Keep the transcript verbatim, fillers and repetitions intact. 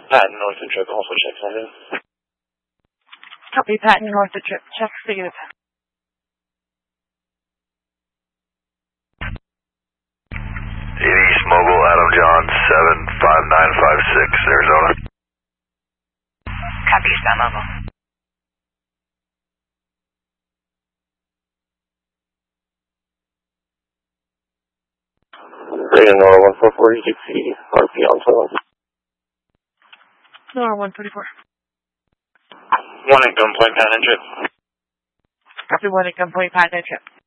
Patton North and Trip also checks on in. Copy, Patton North of Trip. Check negative. East Mobile, Adam John, seven five nine five six, Arizona. Copy, Eastbound Mobile. Reagan Nora one four four, you can see R P on twenty-one. Nora one forty-four. One at gunpoint, Patton Trip. Copy, one at gunpoint, Patton Trip.